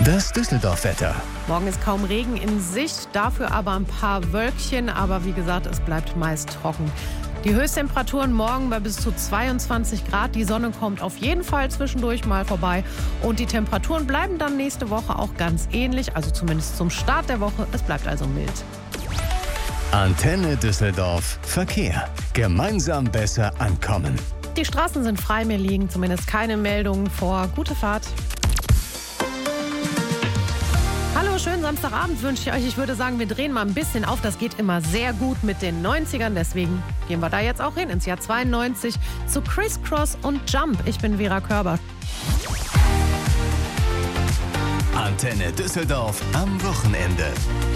Das Düsseldorf-Wetter. Morgen ist kaum Regen in Sicht, dafür aber ein paar Wölkchen. Aber wie gesagt, es bleibt meist trocken. Die Höchsttemperaturen morgen bei bis zu 22 Grad. Die Sonne kommt auf jeden Fall zwischendurch mal vorbei. Und die Temperaturen bleiben dann nächste Woche auch ganz ähnlich. Also zumindest zum Start der Woche. Es bleibt also mild. Antenne Düsseldorf. Verkehr. Gemeinsam besser ankommen. Die Straßen sind frei, mir liegen zumindest keine Meldungen vor. Gute Fahrt. Hallo, schönen Samstagabend wünsche ich euch. Ich würde sagen, wir drehen mal ein bisschen auf. Das geht immer sehr gut mit den 90ern. Deswegen gehen wir da jetzt auch hin, ins Jahr 92 zu Criss Cross und Jump. Ich bin Vera Körber. Antenne Düsseldorf am Wochenende.